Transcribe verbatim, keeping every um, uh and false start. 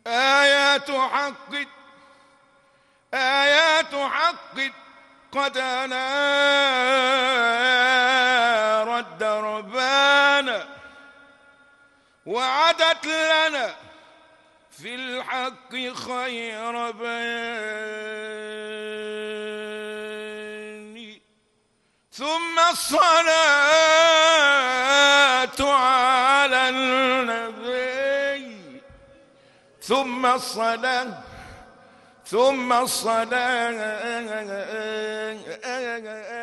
آيات حق آيات حق قد أنارت دربانا وعدت لنا في الحق خير بيان. ثم الصلاة على النبي ثم الصلاة ثم الصلاة